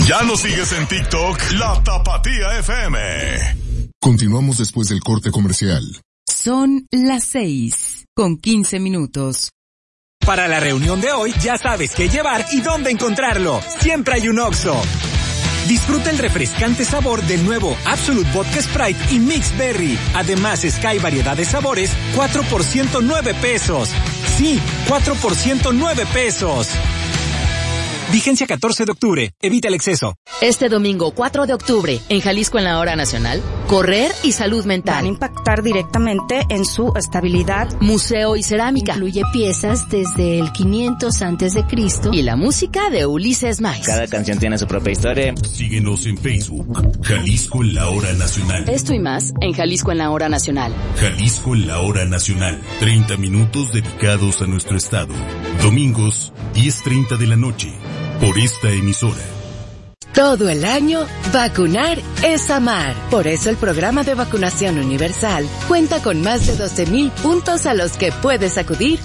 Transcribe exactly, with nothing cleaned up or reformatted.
¿Ya nos sigues en TikTok? La Tapatía F M. Continuamos después del corte comercial. Son las seis, con quince minutos. Para la reunión de hoy, ya sabes qué llevar y dónde encontrarlo. Siempre hay un Oxxo. Disfruta el refrescante sabor del nuevo Absolute Vodka Sprite y Mix Berry. Además, Sky variedad de sabores, cuatro por ciento nueve pesos. Sí, cuatro por ciento nueve pesos. Vigencia catorce de octubre. Evita el exceso. Este domingo cuatro de octubre, en Jalisco en la Hora Nacional, correr y salud mental. Van a impactar directamente en su estabilidad. Museo y cerámica. Incluye piezas desde el quinientos antes de Cristo. Y la música de Ulises Mais. Cada canción tiene su propia historia. Síguenos en Facebook. Jalisco en la Hora Nacional. Esto y más en Jalisco en la Hora Nacional. Jalisco en la Hora Nacional. treinta minutos dedicados a nuestro estado. Domingos, diez treinta de la noche. Por esta emisora. Todo el año, vacunar es amar. Por eso el programa de vacunación universal cuenta con más de doce mil puntos a los que puedes acudir